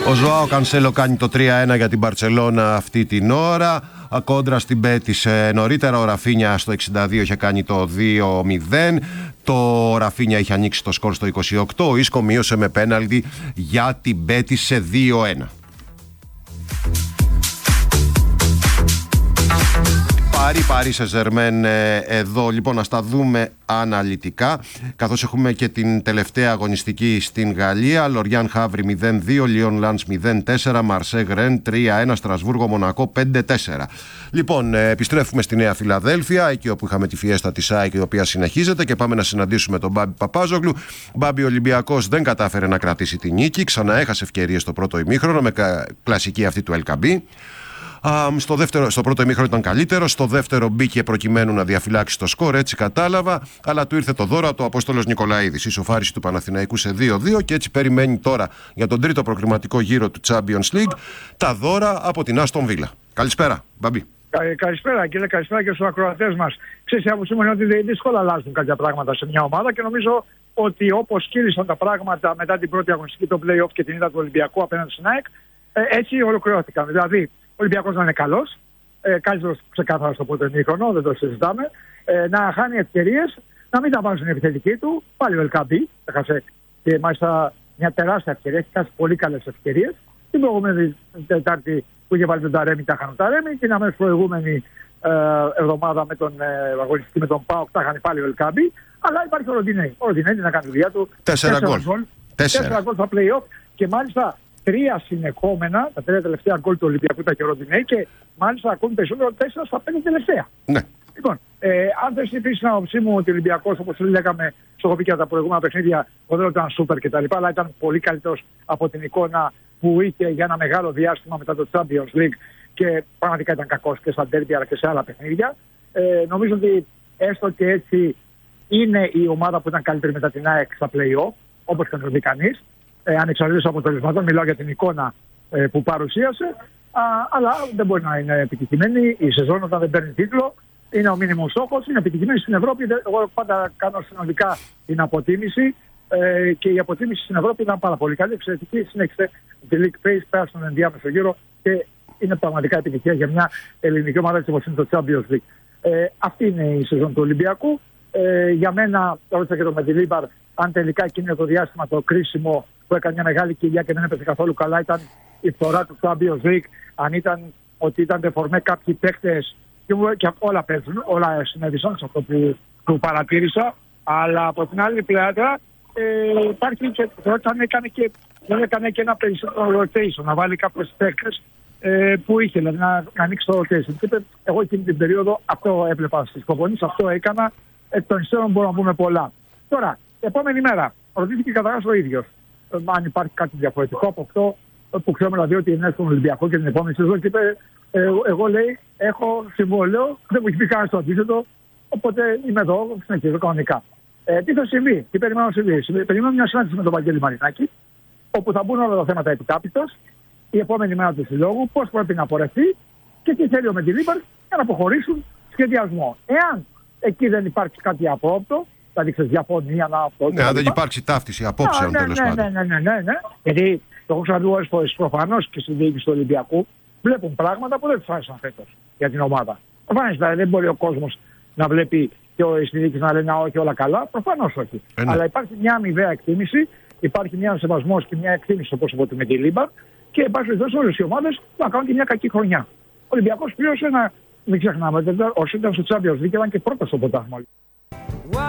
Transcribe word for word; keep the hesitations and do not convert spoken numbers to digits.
Ο Ζωάο Κανσέλο κάνει το τρία ένα για την Μπαρτσελώνα αυτή την ώρα. Κόντρα στην Μπέτις νωρίτερα ο Ραφίνια στο εξήντα δύο είχε κάνει το δύο μηδέν. Το Ραφίνια είχε ανοίξει το σκορ στο είκοσι οκτώ. Ο Ίσκο μείωσε με πέναλτι για την Μπέτις σε δύο ένα. Παρί Παρί Σεζερμέν εδώ λοιπόν να στα δούμε αναλυτικά, καθώς έχουμε και την τελευταία αγωνιστική στην Γαλλία. Λοριάν Χαύρι μηδέν δύο, Λιόν Λανς μηδέν τέσσερα, Μαρσέγ Ρεν τρία ένα, Στρασβούργο Μονακό πέντε τέσσερα. Λοιπόν, επιστρέφουμε στη Νέα Φιλαδέλφια, εκεί όπου είχαμε τη φιέστα της ΑΕΚ, η οποία συνεχίζεται, και πάμε να συναντήσουμε τον Μπάμπη Παπάζογλου. Μπάμπη, ο Ολυμπιακός δεν κατάφερε να κρατήσει τη νίκη, ξαναέχασε ευκαιρίες στο πρώτο ημίχρονο με κλασική αυτή του Ελκαμπή. Um, στο, δεύτερο, στο πρώτο ημίχρονο ήταν καλύτερο. Στο δεύτερο μπήκε προκειμένου να διαφυλάξει το σκορ, έτσι κατάλαβα. Αλλά του ήρθε το δώρο από το Απόστολος Νικολαίδης. Ισοφάριση του Παναθηναϊκού σε δύο δύο και έτσι περιμένει τώρα για τον τρίτο προκριματικό γύρο του Champions League τα δώρα από την Άστον Βίλα. Καλησπέρα, Μπαμπή. Καλησπέρα κύριε, καλησπέρα και στους ακροατές μας. Ξέρεις, η άποψή μου είναι ότι δύσκολα αλλάζουν κάποια πράγματα σε μια ομάδα και νομίζω ότι όπως κύλησαν τα πράγματα μετά την πρώτη αγωνιστική, το play-off και την ήττα του Ολυμπιακού απέναντι στην ΑΕΚ, έτσι ολοκληρώθηκαν. Δηλαδή, ο Ολυμπιακός να είναι καλός, ε, καλύτερος ξεκάθαρα στο πρώτο ημίχρονο, δεν το συζητάμε, ε, να χάνει ευκαιρίες, να μην τα βάζουν οι επιθετικοί του. Πάλι ο Ελκαμπή, έχασε και μάλιστα μια τεράστια ευκαιρία, έχει χάσει πολύ καλές ευκαιρίες. Την προηγούμενη Τετάρτη που είχε βάλει τον Ταρέμι, τα χάνει ο Ταρέμι, την αμέσως προηγούμενη ε, εβδομάδα με τον ε, αγωνιστή με τον ΠΑΟΚ, τα χάνει πάλι ο Ελκαμπή. Αλλά υπάρχει ο Ροντινέη. Ο Ροντινέη να κάνει τη δουλειά του. Τέσσερα γκολ. Τέσσερα γκολ στα play-off και μάλιστα τρία συνεχόμενα, τα τρία τελευταία γκολ του Ολυμπιακού ήταν και ο Ροντινέη και μάλιστα ακόμη περισσότερο τέσσερα στα πέντε τελευταία. Ναι. Λοιπόν, ε, αν θες επίσης την άποψή μου ότι ο Ολυμπιακός, όπως λέγαμε, στο έχω πει και τα προηγούμενα παιχνίδια, ο δεν ήταν σούπερ κτλ. Αλλά ήταν πολύ καλύτερος από την εικόνα που είχε για ένα μεγάλο διάστημα μετά το Champions League και πραγματικά ήταν κακός και στα ντέρμπι αλλά και σε άλλα παιχνίδια. Ε, νομίζω ότι έστω και έτσι είναι η ομάδα που ήταν καλύτερη μετά την ΑΕΚ στα play-off, όπως και να το δει κανείς. Ε, ανεξαρτήτως αποτελεσμάτων, μιλάω για την εικόνα ε, που παρουσίασε, α, αλλά δεν μπορεί να είναι επιτυχημένη η σεζόν όταν δεν παίρνει τίτλο. Είναι ο μήνυμος στόχος, είναι επιτυχημένη στην Ευρώπη. Εγώ πάντα κάνω συνολικά την αποτίμηση ε, και η αποτίμηση στην Ευρώπη ήταν πάρα πολύ καλή. Εξαιρετική, συνέχισε τη League Pace, πέρασε τον ενδιάμεσο γύρο και είναι πραγματικά επιτυχία για μια ελληνική ομάδα έτσι όπως είναι το Champions League. Ε, αυτή είναι η σεζόν του Ολυμπιακού. Ε, για μένα, ρώτησα και το Μεντιλίμπαρ, αν τελικά εκείνο το διάστημα το κρίσιμο που έκανε μια μεγάλη κοιλιά και δεν έπαιζε καθόλου καλά ήταν η φθορά του Champions League, αν ήταν ότι ήταν δεφορμέ κάποιοι παίκτες και, και όλα παίζουν, όλα συνέβησαν σε αυτό που, που παρατήρησα, αλλά από την άλλη πλευρά ε, υπάρχει και όταν έκανε και, δεν έκανε και ένα περισσότερο rotation, να βάλει κάποιες παίκτες ε, που είχε, δηλαδή να, να ανοίξει το rotation. Και εγώ εκείνη την περίοδο αυτό έβλεπα στις προπονήσεις, αυτό έκανα, εκ των υστέρων μπορούμε να πούμε πολλά. Τώρα, επόμενη μέρα, ρωτήθηκε καταρχάς ο ίδιος αν υπάρχει κάτι διαφορετικό από αυτό που ξέρουμε, δηλαδή ότι είναι στον Ολυμπιακό και την επόμενη σεζόν. Και είπε, ε, εγώ λέει, έχω συμβόλαιο, δεν μου έχει πει κανένα το αντίθετο, οπότε είμαι εδώ, συνεχίζω κανονικά. Ε, τι θα συμβεί, τι περιμένω να συμβεί. Περιμένω μια συνάντηση με τον Βαγγέλη Μαρινάκη, όπου θα μπουν όλα τα θέματα επιτάπητος, η επόμενη μέρα του συλλόγου, πώς πρέπει να πορευτεί και τι θέλει ο Μεντιλίμπαρ για να αποχωρήσουν σχεδιασμό. Εάν εκεί δεν υπάρξει κάτι απρόπτο, δηλαδή ξέρεις διαφωνία να αυτό. Ναι, αν δεν υπάρξει ταύτιση απόψεων, ναι, τέλος ναι, πάντων. Ναι, ναι, ναι, ναι, ναι. Γιατί το έχω ξαναδεί όλες φορές προφανώς και στην διοίκηση του Ολυμπιακού βλέπουν πράγματα που δεν τους άρεσαν φέτος για την ομάδα. Προφανώς δηλαδή δεν μπορεί ο κόσμος να βλέπει και ο διοίκηση να λένε όχι όλα καλά. Προφανώς όχι. Ε, ναι. Αλλά υπάρχει μια αμοιβαία εκτίμηση, υπάρχει μια σεβασμός και μια εκτίμηση στο πρόσωπο του Μεντιλίμπαρ και υπάρχει εδώ όλες οι ομάδες να κάνουν και μια κακή χρονιά. Ο Ολυμπιακός πλήρωσε ένα, μην ξεχνάμε, όσο ήταν στο Champions League ήταν και πρώτος στο πρωτάθλημα.